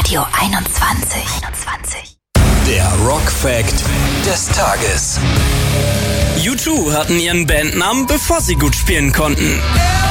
Radio 21. Der Rock-Fact des Tages. U2 hatten ihren Bandnamen, bevor sie gut spielen konnten.